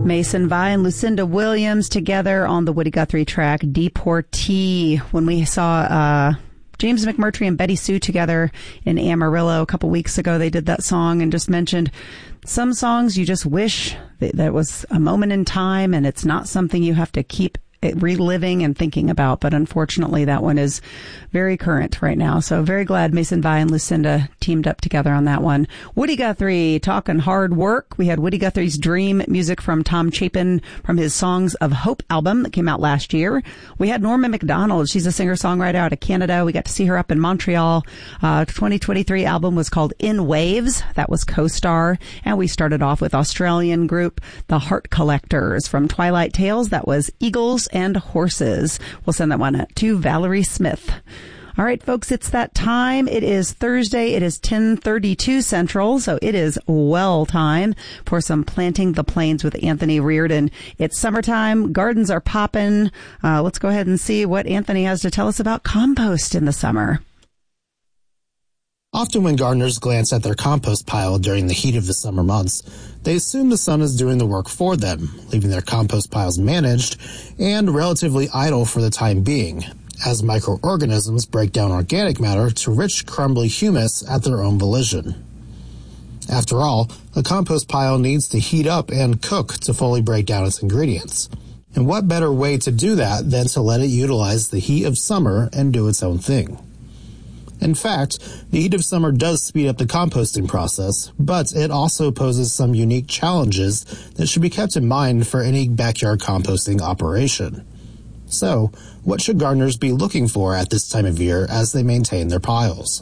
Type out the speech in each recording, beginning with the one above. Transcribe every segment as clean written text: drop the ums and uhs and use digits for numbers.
Mason Vi and Lucinda Williams together on the Woody Guthrie track Deportee. When we saw James McMurtry and Betty Sue together in Amarillo a couple weeks ago, they did that song and just mentioned some songs you just wish that was a moment in time and it's not something you have to keep reliving and thinking about. But unfortunately, that one is very current right now. So very glad Mason Vi and Lucinda teamed up together on that one. Woody Guthrie talking hard work. We had Woody Guthrie's Dream, music from Tom Chapin from his Songs of Hope album that came out last year. We had Norma MacDonald. She's a singer-songwriter out of Canada. We got to see her up in Montreal. 2023 album was called In Waves. That was Co-Star. And we started off with Australian group The Heart Collectors from Twilight Tales. That was Eagles and Horses. We'll send that one to Valerie Smith. All right, folks, it's that time. It is Thursday. It is 10:32 Central, so it is well time for some Planting the Plains with Anthony Reardon. It's summertime. Gardens are popping. Let's go ahead and see what Anthony has to tell us about compost in the summer. Often when gardeners glance at their compost pile during the heat of the summer months, they assume the sun is doing the work for them, leaving their compost piles managed and relatively idle for the time being, as microorganisms break down organic matter to rich, crumbly humus at their own volition. After all, a compost pile needs to heat up and cook to fully break down its ingredients. And what better way to do that than to let it utilize the heat of summer and do its own thing? In fact, the heat of summer does speed up the composting process, but it also poses some unique challenges that should be kept in mind for any backyard composting operation. So, what should gardeners be looking for at this time of year as they maintain their piles?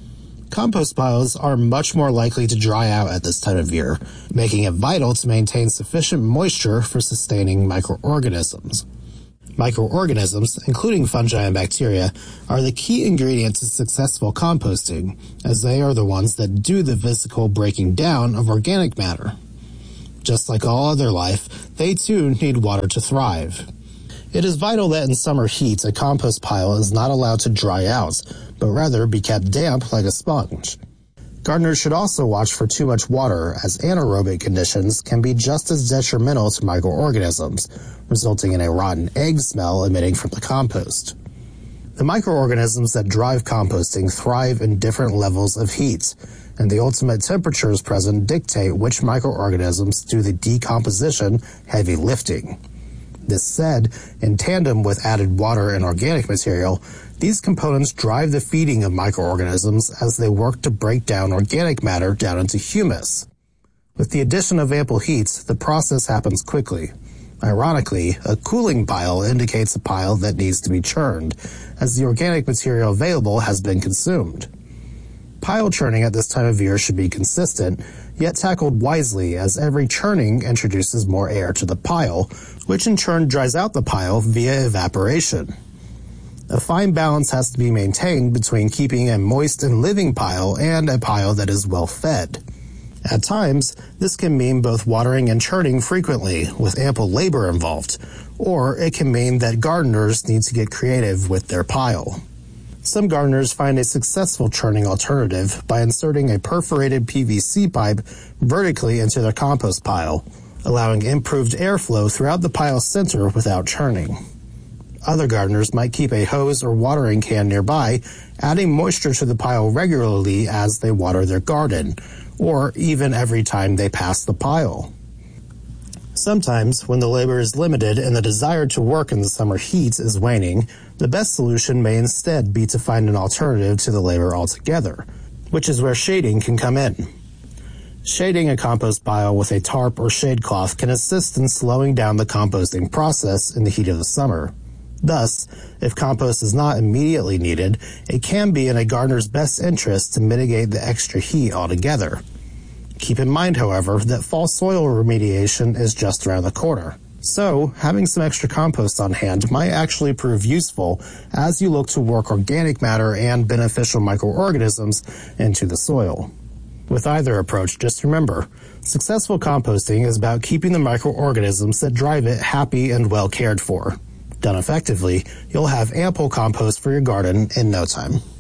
Compost piles are much more likely to dry out at this time of year, making it vital to maintain sufficient moisture for sustaining microorganisms. Microorganisms, including fungi and bacteria, are the key ingredient to successful composting, as they are the ones that do the physical breaking down of organic matter. Just like all other life, they too need water to thrive. It is vital that in summer heat a compost pile is not allowed to dry out, but rather be kept damp like a sponge. Gardeners should also watch for too much water, as anaerobic conditions can be just as detrimental to microorganisms, resulting in a rotten egg smell emitting from the compost. The microorganisms that drive composting thrive in different levels of heat, and the ultimate temperatures present dictate which microorganisms do the decomposition heavy lifting. This said, in tandem with added water and organic material, these components drive the feeding of microorganisms as they work to break down organic matter down into humus. With the addition of ample heat, the process happens quickly. Ironically, a cooling pile indicates a pile that needs to be churned, as the organic material available has been consumed. Pile churning at this time of year should be consistent, yet tackled wisely, as every churning introduces more air to the pile, which in turn dries out the pile via evaporation. A fine balance has to be maintained between keeping a moist and living pile and a pile that is well fed. At times, this can mean both watering and churning frequently, with ample labor involved, or it can mean that gardeners need to get creative with their pile. Some gardeners find a successful churning alternative by inserting a perforated PVC pipe vertically into their compost pile, allowing improved airflow throughout the pile's center without churning. Other gardeners might keep a hose or watering can nearby, adding moisture to the pile regularly as they water their garden, or even every time they pass the pile. Sometimes, when the labor is limited and the desire to work in the summer heat is waning, the best solution may instead be to find an alternative to the labor altogether, which is where shading can come in. Shading a compost pile with a tarp or shade cloth can assist in slowing down the composting process in the heat of the summer. Thus, if compost is not immediately needed, it can be in a gardener's best interest to mitigate the extra heat altogether. Keep in mind, however, that fall soil remediation is just around the corner. So, having some extra compost on hand might actually prove useful as you look to work organic matter and beneficial microorganisms into the soil. With either approach, just remember, successful composting is about keeping the microorganisms that drive it happy and well cared for. Done effectively, you'll have ample compost for your garden in no time.